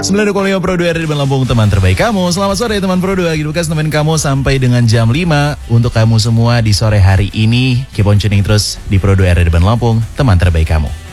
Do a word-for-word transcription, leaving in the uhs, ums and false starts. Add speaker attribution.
Speaker 1: sembilan dua lima Pro dua R di Lampung, teman terbaik kamu. Selamat sore teman Pro dua, Lukas nemenin kamu sampai dengan jam lima. Untuk kamu semua di sore hari ini, keep on tuning terus di Pro dua R di Lampung, teman terbaik kamu.